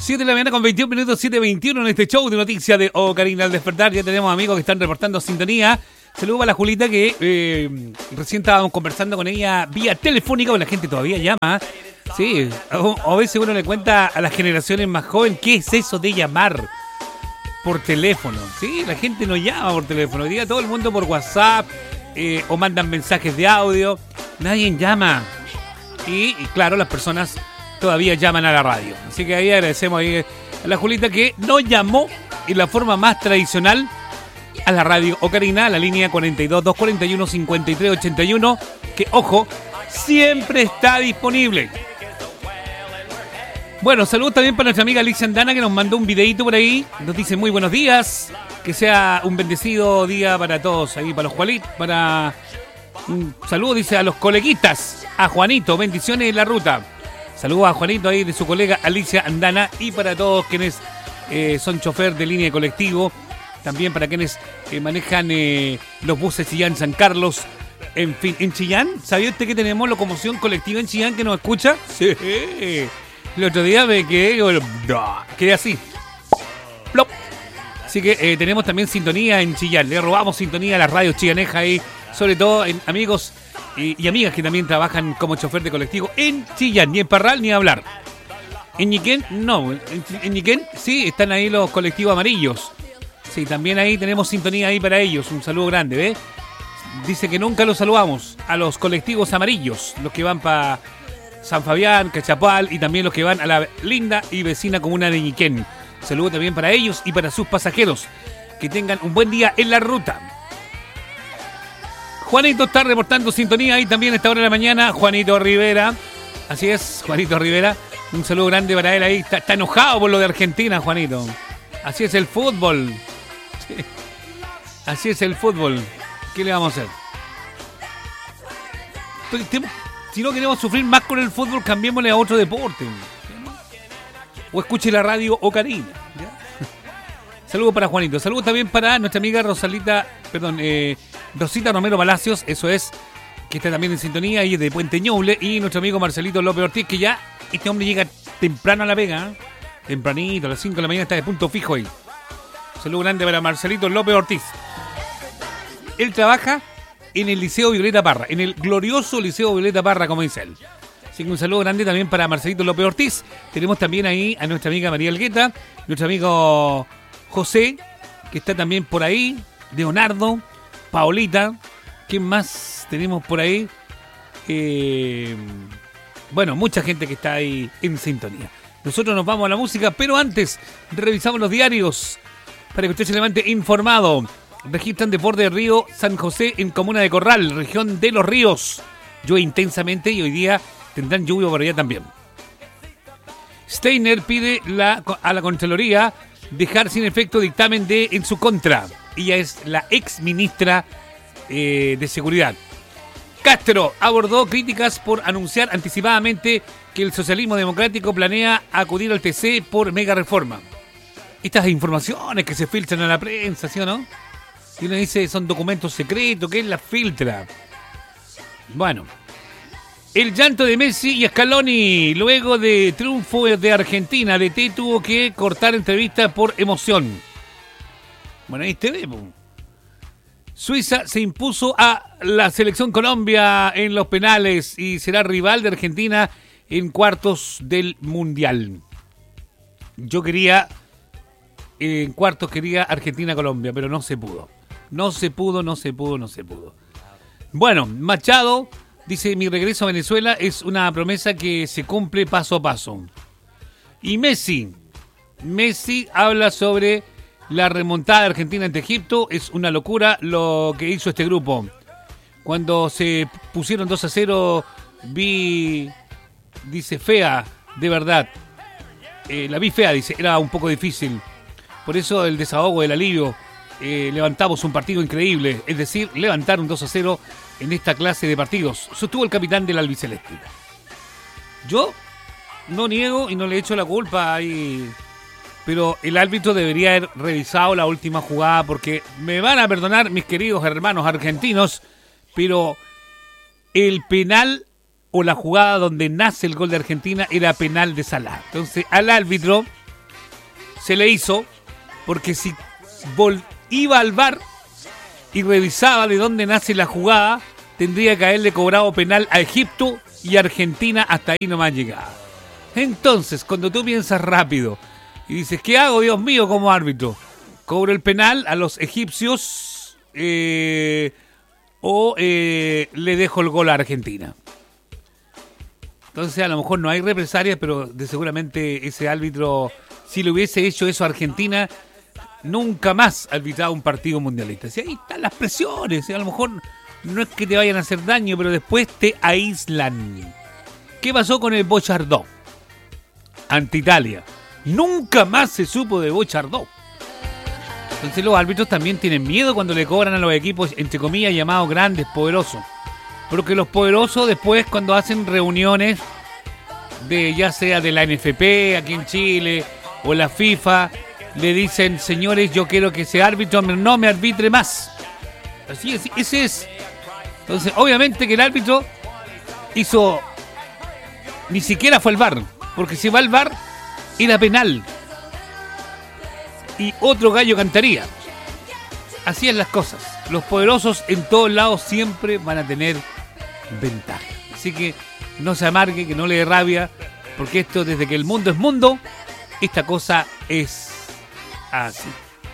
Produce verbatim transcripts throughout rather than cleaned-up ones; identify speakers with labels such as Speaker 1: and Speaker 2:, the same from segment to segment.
Speaker 1: siete de la mañana con veintiún minutos, siete veintiuno en este show de noticias de Ocarina al despertar. Ya tenemos amigos que están reportando sintonía. Saludos para la Julita que eh, recién estábamos conversando con ella vía telefónica, porque la gente todavía llama. Sí, a veces uno le cuenta a las generaciones más jóvenes qué es eso de llamar por teléfono. Sí, la gente no llama por teléfono. Hoy día todo el mundo por WhatsApp eh, o mandan mensajes de audio. Nadie llama. Y, y claro, las personas todavía llaman a la radio. Así que ahí agradecemos ahí a la Julita que nos llamó en la forma más tradicional a la radio Ocarina, a la línea cuarenta y dos, doscientos cuarenta y uno, cincuenta y tres ochenta y uno, que, ojo, siempre está disponible. Bueno, saludos también para nuestra amiga Alicia Andana, que nos mandó un videíto por ahí. Nos dice muy buenos días. Que sea un bendecido día para todos ahí, para los Juanitos, para... Un saludo, dice, a los coleguitas. A Juanito, bendiciones en la ruta. Saludos a Juanito ahí de su colega Alicia Andana. Y para todos quienes eh, son chofer de línea de colectivo. También para quienes eh, manejan eh, los buses Chillán San Carlos. En fin, en Chillán, ¿sabía usted que tenemos locomoción colectiva en Chillán que nos escucha? Sí. El otro día me quedé, bueno, quedé así. Plop. Así que eh, tenemos también sintonía en Chillán. Le robamos sintonía a las radios chillanejas ahí. Sobre todo en amigos y, y amigas que también trabajan como chofer de colectivo en Chillán. Ni en Parral ni hablar. En Ñiquén, no. En, en Ñiquén, sí, están ahí los colectivos amarillos. Sí, también ahí tenemos sintonía ahí para ellos. Un saludo grande, ¿ves? Dice que nunca los saludamos a los colectivos amarillos. Los que van para San Fabián, Cachapal y también los que van a la linda y vecina comuna de Ñiquén. Saludo también para ellos y para sus pasajeros. Que tengan un buen día en la ruta. Juanito está reportando sintonía ahí también a esta hora de la mañana. Juanito Rivera. Así es, Juanito Rivera. Un saludo grande para él ahí. Está, está enojado por lo de Argentina, Juanito. Así es el fútbol. Sí. Así es el fútbol. ¿Qué le vamos a hacer? Si no queremos sufrir más con el fútbol, cambiémosle a otro deporte. O escuche la radio Ocarina. ¿Ya? Saludos para Juanito. Saludos también para nuestra amiga Rosalita, perdón, eh, Rosita Romero Palacios, eso es, que está también en sintonía y es de Puente Ñuble. Y nuestro amigo Marcelito López Ortiz, que ya este hombre llega temprano a la pega, ¿eh? Tempranito, a las cinco de la mañana está de punto fijo ahí. Saludos grande para Marcelito López Ortiz. Él trabaja en el Liceo Violeta Parra, en el glorioso Liceo Violeta Parra, como dice él. Así que un saludo grande también para Marcelito López Ortiz. Tenemos también ahí a nuestra amiga María Algueta, nuestro amigo José, que está también por ahí, Leonardo, Paolita. ¿Quién más tenemos por ahí? Eh, bueno, mucha gente que está ahí en sintonía. Nosotros nos vamos a la música, pero antes revisamos los diarios para que usted se levante informado. Registran desborde de río San José en comuna de Corral, región de Los Ríos. Llueve intensamente y hoy día tendrán lluvia por allá también. Steiner pide la, a la Contraloría dejar sin efecto dictamen de en su contra. Ella es la ex ministra eh, de Seguridad. Castro abordó críticas por anunciar anticipadamente que el socialismo democrático planea acudir al T C por mega reforma. Estas informaciones que se filtran a la prensa, ¿sí o no? Y uno dice son documentos secretos, ¿qué las filtra? Bueno, el llanto de Messi y Scaloni luego de triunfo de Argentina. D T tuvo que cortar entrevista por emoción. Bueno, ahí te vemos. Suiza se impuso a la selección Colombia en los penales y será rival de Argentina en cuartos del Mundial. Yo quería, en cuartos quería Argentina-Colombia, pero no se pudo. No se pudo, no se pudo, no se pudo. Bueno, Machado dice, mi regreso a Venezuela es una promesa que se cumple paso a paso. Y Messi, Messi habla sobre la remontada de Argentina ante Egipto. Es una locura lo que hizo este grupo. Cuando se pusieron dos a cero, vi, dice, fea, de verdad. Eh, la vi fea, dice, era un poco difícil. Por eso el desahogo, el alivio. Eh, levantamos un partido increíble, es decir, levantar un dos a cero en esta clase de partidos, sostuvo el capitán del albiceleste. Yo no niego y no le echo la culpa ahí, pero el árbitro debería haber revisado la última jugada, porque me van a perdonar mis queridos hermanos argentinos, pero el penal o la jugada donde nace el gol de Argentina era penal de Salah. Entonces al árbitro se le hizo porque si vol- iba al V A R y revisaba de dónde nace la jugada, tendría que haberle cobrado penal a Egipto y Argentina hasta ahí nomás llegaba. Entonces, cuando tú piensas rápido y dices, ¿qué hago, Dios mío, como árbitro? ¿Cobro el penal a los egipcios eh, o eh, le dejo el gol a Argentina? Entonces, a lo mejor no hay represalias, pero de seguramente ese árbitro, si le hubiese hecho eso a Argentina, nunca más arbitraba un partido mundialista. Si ahí están las presiones, a lo mejor no es que te vayan a hacer daño, pero después te aíslan. ¿Qué pasó con el Bochardó ante Italia? Nunca más se supo de Bochardó. Entonces los árbitros también tienen miedo cuando le cobran a los equipos, entre comillas, llamados grandes, poderosos. Porque los poderosos después, cuando hacen reuniones, de ya sea de la N F P aquí en Chile o la FIFA, le dicen, señores, yo quiero que ese árbitro no me arbitre más. Así es, ese es. Entonces, obviamente que el árbitro hizo, ni siquiera fue al V A R, porque si va al V A R, era penal. Y otro gallo cantaría. Así es las cosas. Los poderosos en todos lados siempre van a tener ventaja. Así que no se amargue, que no le dé rabia, porque esto, desde que el mundo es mundo, esta cosa es así.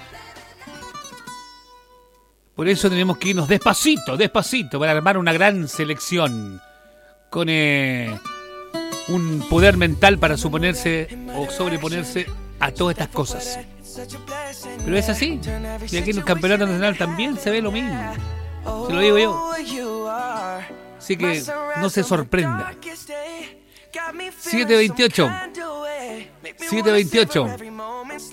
Speaker 1: Por eso tenemos que irnos despacito, despacito, para armar una gran selección con eh, un poder mental para suponerse o sobreponerse a todas estas cosas. Pero es así. Y aquí en el campeonato nacional también se ve lo mismo. Se lo digo yo. Así que no se sorprenda. siete veintiocho. siete veintiocho.